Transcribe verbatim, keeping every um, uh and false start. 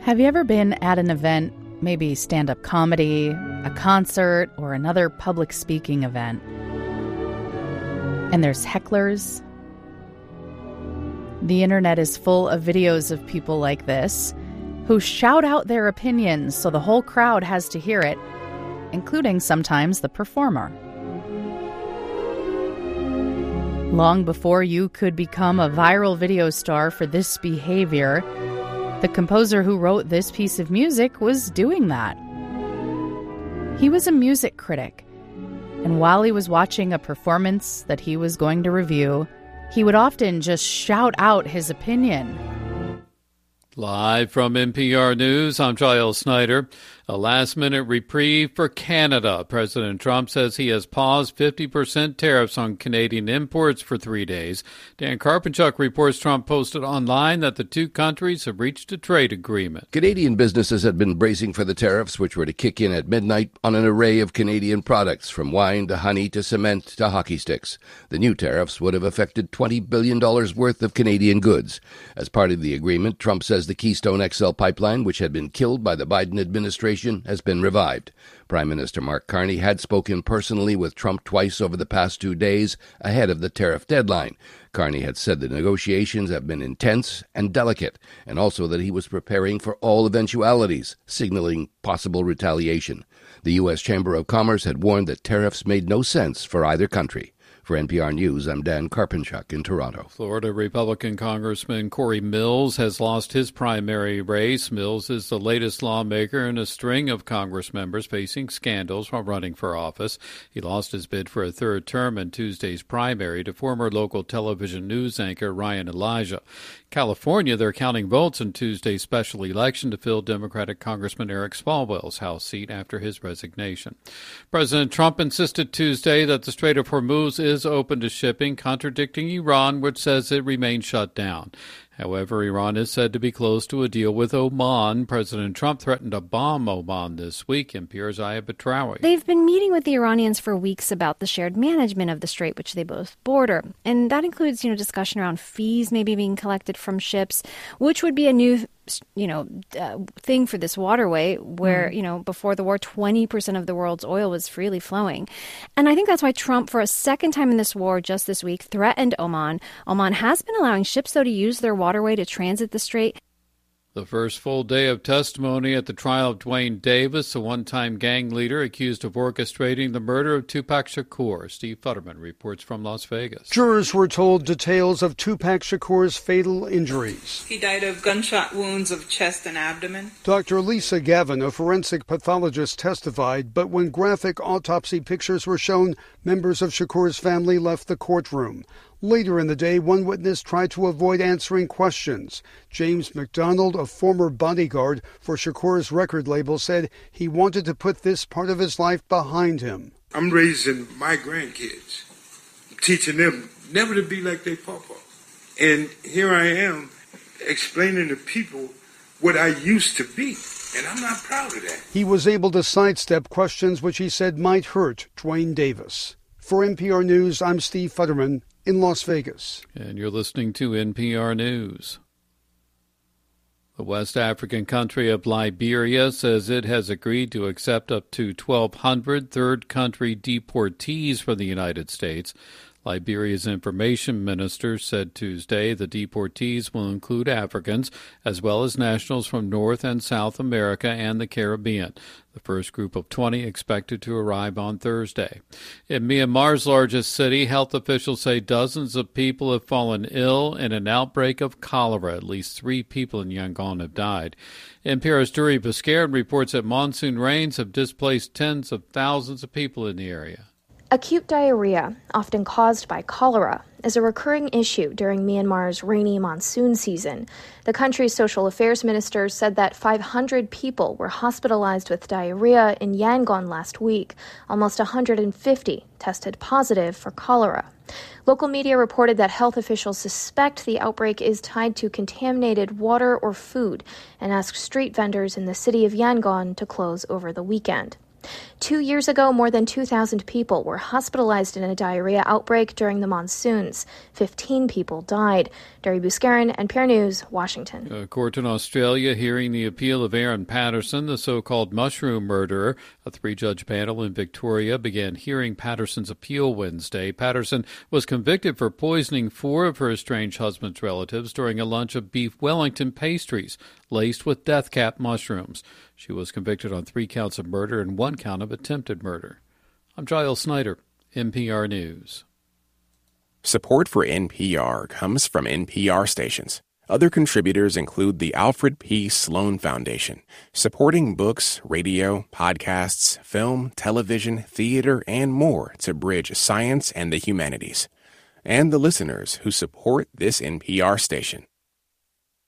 Have you ever been at an event, maybe stand-up comedy, a concert, or another public speaking event, and there's hecklers? The internet is full of videos of people like this who shout out their opinions so the whole crowd has to hear it, including sometimes the performer. Long before you could become a viral video star for this behavior, the composer who wrote this piece of music was doing that. He was a music critic, and while he was watching a performance that he was going to review, he would often just shout out his opinion. Live from N P R News, I'm Giles Snyder. A last-minute reprieve for Canada. President Trump says he has paused fifty percent tariffs on Canadian imports for three days. Dan Karpenchuk reports Trump posted online that the two countries have reached a trade agreement. Canadian businesses had been bracing for the tariffs, which were to kick in at midnight on an array of Canadian products, from wine to honey to cement to hockey sticks. The new tariffs would have affected twenty billion dollars worth of Canadian goods. As part of the agreement, Trump says the Keystone X L pipeline, which had been killed by the Biden administration, has been revived. Prime Minister Mark Carney had spoken personally with Trump twice over the past two days ahead of the tariff deadline. Carney had said the negotiations have been intense and delicate, and also that he was preparing for all eventualities, signaling possible retaliation. The U S Chamber of Commerce had warned that tariffs made no sense for either country. For N P R News, I'm Dan Karpenchuk in Toronto. Florida Republican Congressman Corey Mills has lost his primary race. Mills is the latest lawmaker in a string of Congress members facing scandals while running for office. He lost his bid for a third term in Tuesday's primary to former local television news anchor Ryan Elijah. California, they're counting votes in Tuesday's special election to fill Democratic Congressman Eric Swalwell's House seat after his resignation. President Trump insisted Tuesday that the Strait of Hormuz is open to shipping, contradicting Iran, which says it remains shut down. However, Iran is said to be close to a deal with Oman. President Trump threatened to bomb Oman this week. N P R's Aya Batrawi. They've been meeting with the Iranians for weeks about the shared management of the strait, which they both border. And that includes, you know, discussion around fees maybe being collected from ships, which would be a new, you know, uh, thing for this waterway where, mm. you know, before the war, twenty percent of the world's oil was freely flowing. And I think that's why Trump, for a second time in this war just this week, threatened Oman. Oman has been allowing ships, though, to use their waterway to transit the strait. The first full day of testimony at the trial of Duane Davis, a one-time gang leader accused of orchestrating the murder of Tupac Shakur. Steve Futterman reports from Las Vegas. Jurors were told details of Tupac Shakur's fatal injuries. He died of gunshot wounds of chest and abdomen. Doctor Lisa Gavin, a forensic pathologist, testified, but when graphic autopsy pictures were shown, members of Shakur's family left the courtroom. Later in the day, one witness tried to avoid answering questions. James McDonald, a former bodyguard for Shakur's record label, said he wanted to put this part of his life behind him. I'm raising my grandkids, teaching them never to be like their papa. And here I am explaining to people what I used to be, and I'm not proud of that. He was able to sidestep questions which he said might hurt Duane Davis. For N P R News, I'm Steve Futterman in Las Vegas. And you're listening to N P R News. The West African country of Liberia says it has agreed to accept up to twelve hundred third country deportees from the United States. Liberia's information minister said Tuesday the deportees will include Africans as well as nationals from North and South America and the Caribbean. The first group of twenty expected to arrive on Thursday. In Myanmar's largest city, health officials say dozens of people have fallen ill in an outbreak of cholera. At least three people in Yangon have died. N P R's Duri Bascarin reports that monsoon rains have displaced tens of thousands of people in the area. Acute diarrhea, often caused by cholera, is a recurring issue during Myanmar's rainy monsoon season. The country's social affairs minister said that five hundred people were hospitalized with diarrhea in Yangon last week. Almost one hundred fifty tested positive for cholera. Local media reported that health officials suspect the outbreak is tied to contaminated water or food and asked street vendors in the city of Yangon to close over the weekend. Two years ago, more than two thousand people were hospitalized in a diarrhea outbreak during the monsoons. Fifteen people died. Derry Buscarin, N P R News, Washington. A court in Australia hearing the appeal of Aaron Patterson, the so-called mushroom murderer. A three-judge panel in Victoria began hearing Patterson's appeal Wednesday. Patterson was convicted for poisoning four of her estranged husband's relatives during a lunch of beef Wellington pastries laced with death cap mushrooms. She was convicted on three counts of murder and one count of attempted murder. I'm Giles Snyder, N P R News. Support for N P R comes from N P R stations. Other contributors include the Alfred P. Sloan Foundation, supporting books, radio, podcasts, film, television, theater, and more to bridge science and the humanities. And the listeners who support this N P R station.